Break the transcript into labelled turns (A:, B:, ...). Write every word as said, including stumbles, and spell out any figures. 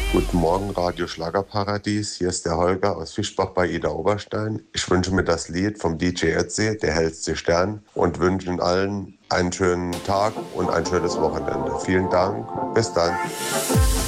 A: Guten Morgen, Radio Schlagerparadies. Hier ist der Holger aus Fischbach bei Ida Oberstein. Ich wünsche mir das Lied vom D J Ötzi, Der hellste Stern, und wünsche Ihnen allen einen schönen Tag und ein schönes Wochenende. Vielen Dank. Bis dann.